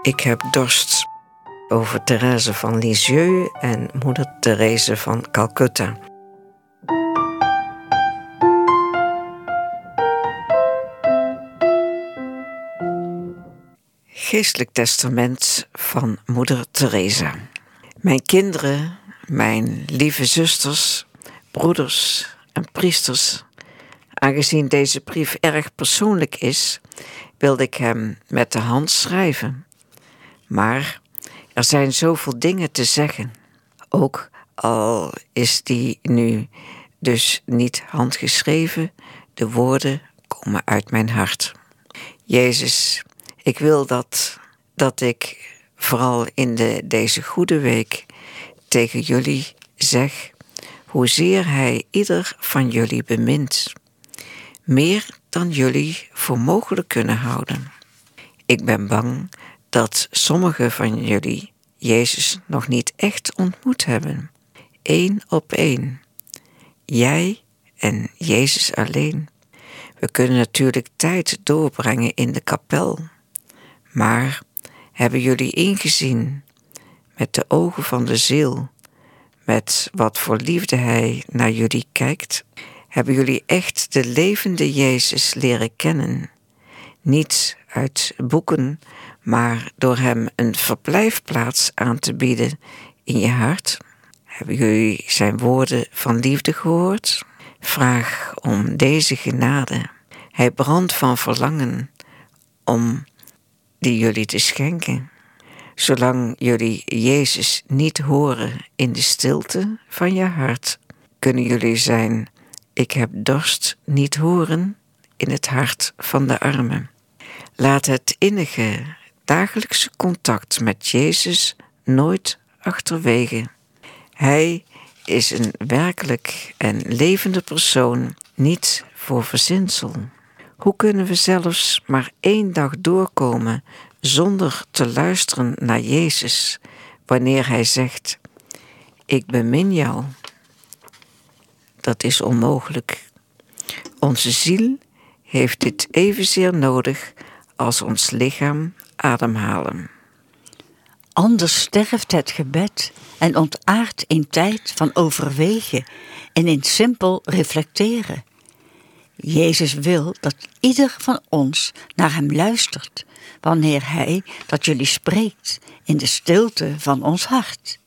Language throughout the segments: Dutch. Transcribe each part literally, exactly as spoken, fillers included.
Ik heb dorst, over Thérèse van Lisieux en moeder Therese van Calcutta. Geestelijk testament van moeder Theresa. Mijn kinderen, mijn lieve zusters, broeders en priesters, aangezien deze brief erg persoonlijk is, wilde ik hem met de hand schrijven. Maar er zijn zoveel dingen te zeggen, ook al is die nu dus niet handgeschreven, de woorden komen uit mijn hart. Jezus, ik wil dat, dat ik vooral in de, deze goede week tegen jullie zeg hoezeer Hij ieder van jullie bemint, meer dan jullie voor mogelijk kunnen houden. Ik ben bang dat sommigen van jullie Jezus nog niet echt ontmoet hebben. Eén op één. Jij en Jezus alleen. We kunnen natuurlijk tijd doorbrengen in de kapel. Maar hebben jullie ingezien met de ogen van de ziel, met wat voor liefde Hij naar jullie kijkt? Hebben jullie echt de levende Jezus leren kennen? Niet uit boeken, maar door Hem een verblijfplaats aan te bieden in je hart? Hebben jullie Zijn woorden van liefde gehoord? Vraag om deze genade. Hij brandt van verlangen om die jullie te schenken. Zolang jullie Jezus niet horen in de stilte van je hart, kunnen jullie zijn ik heb dorst niet horen in het hart van de armen. Laat het innige dagelijkse contact met Jezus nooit achterwege. Hij is een werkelijk en levende persoon, niet voor verzinsel. Hoe kunnen we zelfs maar één dag doorkomen zonder te luisteren naar Jezus, wanneer Hij zegt, ik bemin jou? Dat is onmogelijk. Onze ziel heeft dit evenzeer nodig als ons lichaam ademhalen. Anders sterft het gebed en ontaardt in tijd van overwegen en in simpel reflecteren. Jezus wil dat ieder van ons naar Hem luistert, wanneer Hij tot jullie spreekt in de stilte van ons hart.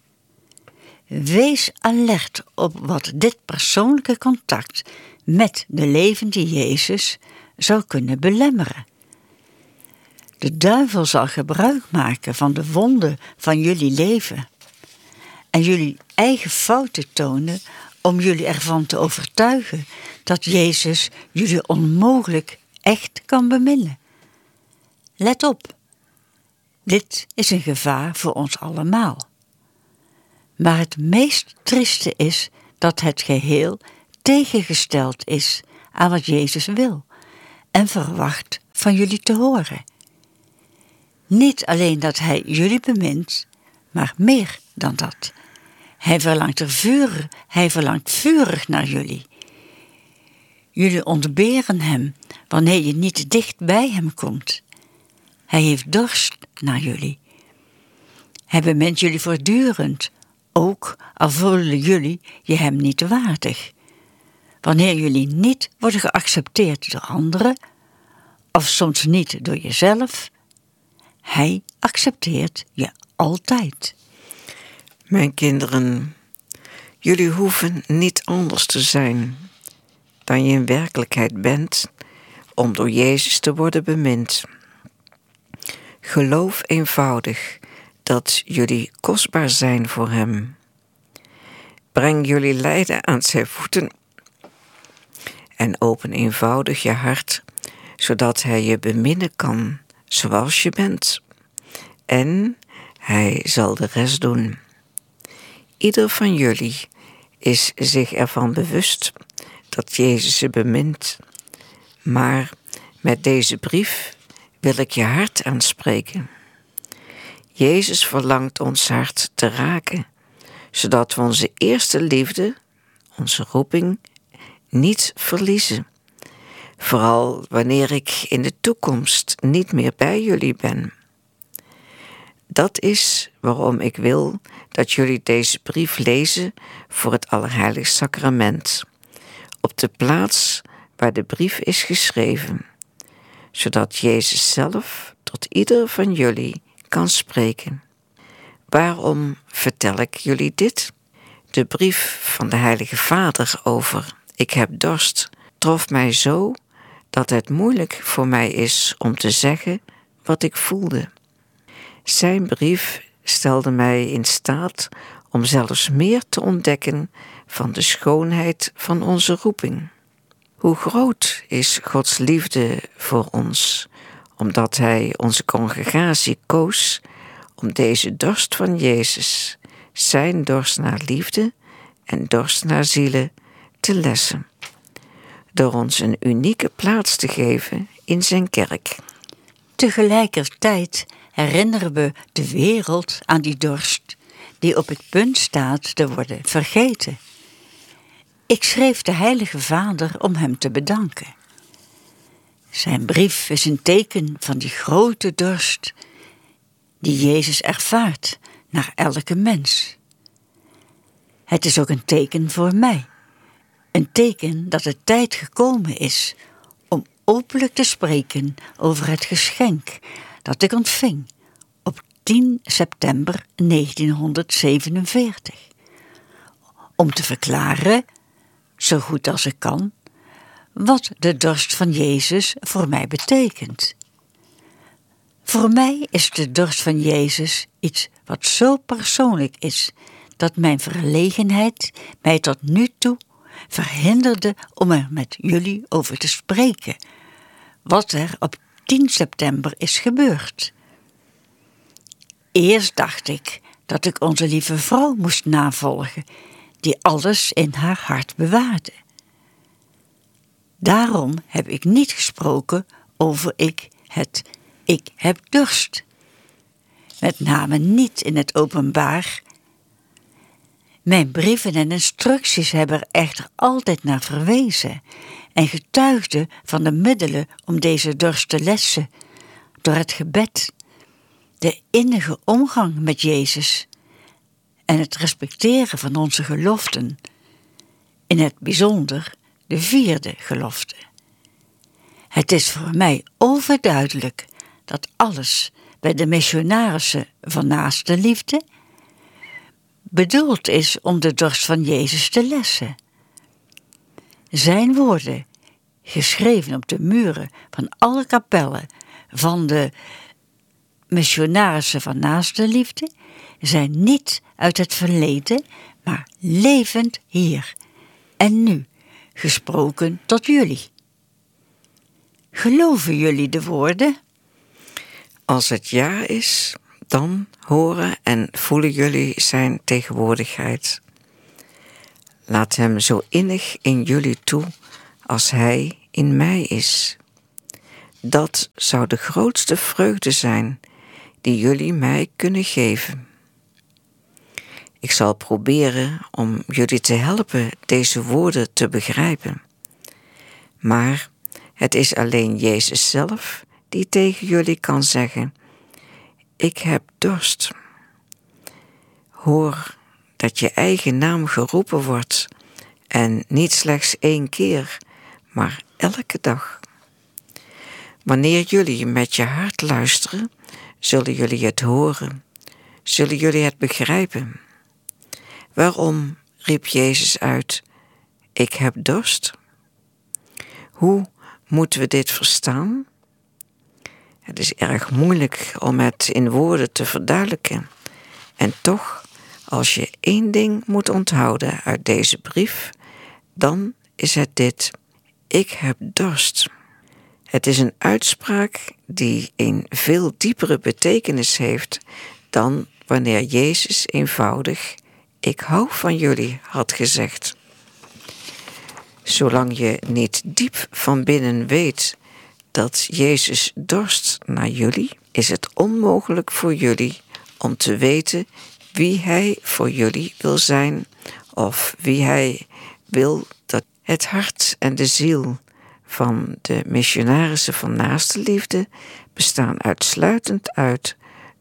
Wees alert op wat dit persoonlijke contact met de levende Jezus zou kunnen belemmeren. De duivel zal gebruik maken van de wonden van jullie leven en jullie eigen fouten tonen om jullie ervan te overtuigen dat Jezus jullie onmogelijk echt kan beminnen. Let op, dit is een gevaar voor ons allemaal. Maar het meest trieste is dat het geheel tegengesteld is aan wat Jezus wil en verwacht van jullie te horen. Niet alleen dat Hij jullie bemint, maar meer dan dat. Hij verlangt er vurig, hij verlangt vurig naar jullie. Jullie ontberen Hem wanneer je niet dicht bij Hem komt. Hij heeft dorst naar jullie. Hij bemint jullie voortdurend, ook al voelen jullie je Hem niet waardig. Wanneer jullie niet worden geaccepteerd door anderen, of soms niet door jezelf, Hij accepteert je altijd. Mijn kinderen, jullie hoeven niet anders te zijn dan je in werkelijkheid bent om door Jezus te worden bemind. Geloof eenvoudig dat jullie kostbaar zijn voor Hem. Breng jullie lijden aan Zijn voeten en open eenvoudig je hart, zodat Hij je beminnen kan zoals je bent. En Hij zal de rest doen. Ieder van jullie is zich ervan bewust dat Jezus je bemint. Maar met deze brief wil ik je hart aanspreken. Jezus verlangt ons hart te raken, zodat we onze eerste liefde, onze roeping, niet verliezen. Vooral wanneer ik in de toekomst niet meer bij jullie ben. Dat is waarom ik wil dat jullie deze brief lezen voor het Allerheiligst Sacrament, op de plaats waar de brief is geschreven, zodat Jezus zelf tot ieder van jullie kan spreken. Waarom vertel ik jullie dit? De brief van de Heilige Vader over "Ik heb dorst" trof mij zo dat het moeilijk voor mij is om te zeggen wat ik voelde. Zijn brief stelde mij in staat om zelfs meer te ontdekken van de schoonheid van onze roeping. Hoe groot is Gods liefde voor ons, omdat Hij onze congregatie koos om deze dorst van Jezus, zijn dorst naar liefde en dorst naar zielen, te lessen, door ons een unieke plaats te geven in zijn kerk. Tegelijkertijd herinneren we de wereld aan die dorst, die op het punt staat te worden vergeten. Ik schreef de Heilige Vader om hem te bedanken. Zijn brief is een teken van die grote dorst die Jezus ervaart naar elke mens. Het is ook een teken voor mij. Een teken dat de tijd gekomen is om openlijk te spreken over het geschenk dat ik ontving op tien september negentienhonderdzevenenveertig. Om te verklaren, zo goed als ik kan, wat de dorst van Jezus voor mij betekent. Voor mij is de dorst van Jezus iets wat zo persoonlijk is, dat mijn verlegenheid mij tot nu toe verhinderde om er met jullie over te spreken, wat er op tien september is gebeurd. Eerst dacht ik dat ik onze lieve vrouw moest navolgen, die alles in haar hart bewaarde. Daarom heb ik niet gesproken over ik het ik heb dorst. Met name niet in het openbaar. Mijn brieven en instructies hebben er echter altijd naar verwezen en getuigden van de middelen om deze dorst te lessen, door het gebed, de innige omgang met Jezus en het respecteren van onze geloften, in het bijzonder de vierde gelofte. Het is voor mij overduidelijk dat alles bij de missionarissen van naaste liefde bedoeld is om de dorst van Jezus te lessen. Zijn woorden, geschreven op de muren van alle kapellen van de missionarissen van naaste liefde, zijn niet uit het verleden, maar levend hier en nu, gesproken tot jullie. Geloven jullie de woorden? Als het ja is, dan horen en voelen jullie zijn tegenwoordigheid. Laat hem zo innig in jullie toe als hij in mij is. Dat zou de grootste vreugde zijn die jullie mij kunnen geven. Ik zal proberen om jullie te helpen deze woorden te begrijpen. Maar het is alleen Jezus zelf die tegen jullie kan zeggen: ik heb dorst. Hoor dat je eigen naam geroepen wordt, en niet slechts één keer, maar elke dag. Wanneer jullie met je hart luisteren, zullen jullie het horen, zullen jullie het begrijpen. Waarom riep Jezus uit: ik heb dorst? Hoe moeten we dit verstaan? Het is erg moeilijk om het in woorden te verduidelijken. En toch, als je één ding moet onthouden uit deze brief, dan is het dit: ik heb dorst. Het is een uitspraak die een veel diepere betekenis heeft dan wanneer Jezus eenvoudig ik hou van jullie had gezegd. Zolang je niet diep van binnen weet dat Jezus dorst naar jullie, is het onmogelijk voor jullie om te weten wie Hij voor jullie wil zijn of wie Hij wil dat het hart en de ziel van de missionarissen van naaste liefde bestaan uitsluitend uit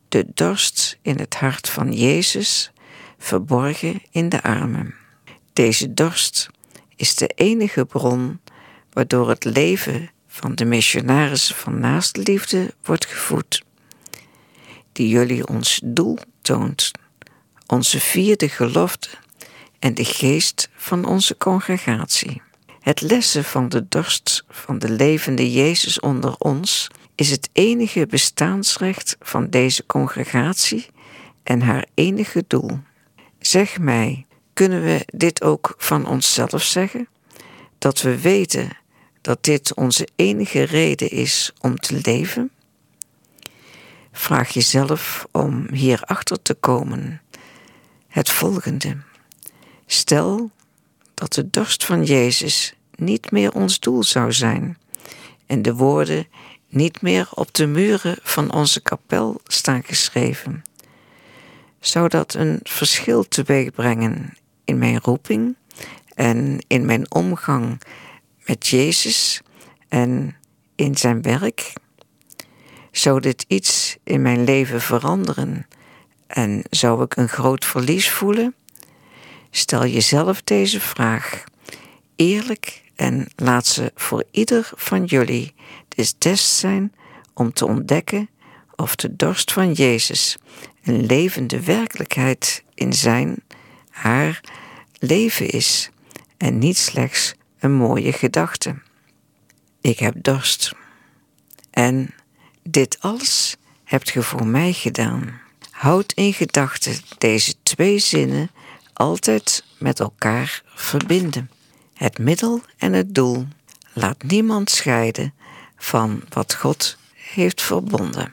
de dorst in het hart van Jezus, verborgen in de armen. Deze dorst is de enige bron waardoor het leven van de missionarissen van Naastliefde wordt gevoed, die jullie ons doel toont, onze vierde gelofte en de geest van onze congregatie. Het lessen van de dorst van de levende Jezus onder ons is het enige bestaansrecht van deze congregatie en haar enige doel. Zeg mij, kunnen we dit ook van onszelf zeggen? Dat we weten dat dit onze enige reden is om te leven? Vraag jezelf om hierachter te komen het volgende. Stel dat de dorst van Jezus niet meer ons doel zou zijn en de woorden niet meer op de muren van onze kapel staan geschreven. Zou dat een verschil teweeg brengen in mijn roeping en in mijn omgang met Jezus en in zijn werk? Zou dit iets in mijn leven veranderen en zou ik een groot verlies voelen? Stel jezelf deze vraag eerlijk en laat ze voor ieder van jullie de test zijn om te ontdekken of de dorst van Jezus een levende werkelijkheid in zijn, haar leven is en niet slechts een mooie gedachte. Ik heb dorst. En dit alles hebt ge voor mij gedaan. Houd in gedachten deze twee zinnen altijd met elkaar verbinden. Het middel en het doel. Laat niemand scheiden van wat God heeft verbonden.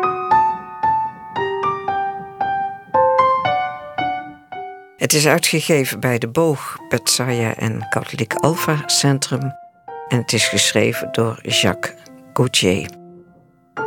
Het is uitgegeven bij De Boog, Petsaja en Katholiek Alpha Centrum en het is geschreven door Jacques Gauthier.